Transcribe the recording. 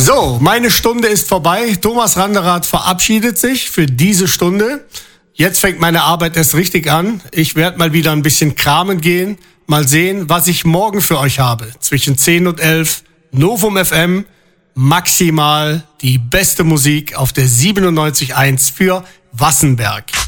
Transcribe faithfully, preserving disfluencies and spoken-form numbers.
So, meine Stunde ist vorbei. Thomas Randerath verabschiedet sich für diese Stunde. Jetzt fängt meine Arbeit erst richtig an. Ich werde mal wieder ein bisschen kramen gehen. Mal sehen, was ich morgen für euch habe. Zwischen zehn und elf, Novum F M, maximal die beste Musik auf der siebenundneunzig Komma eins für Wassenberg.